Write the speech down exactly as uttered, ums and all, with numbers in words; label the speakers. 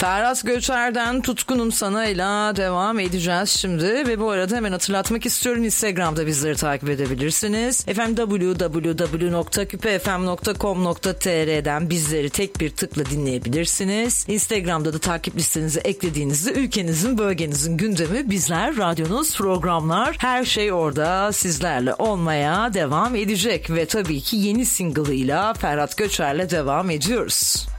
Speaker 1: Ferhat Göçer'den Tutkunum Sana'yla devam edeceğiz şimdi ve bu arada hemen hatırlatmak istiyorum, Instagram'da bizleri takip edebilirsiniz. Efendim double-u double-u double-u nokta küpe f m nokta com nokta t r'den bizleri tek bir tıkla dinleyebilirsiniz. Instagram'da da takip listenize eklediğinizde ülkenizin, bölgenizin gündemi, bizler, radyonuz, programlar, her şey orada sizlerle olmaya devam edecek ve tabii ki yeni single'ıyla Ferhat Göçer'le devam ediyoruz.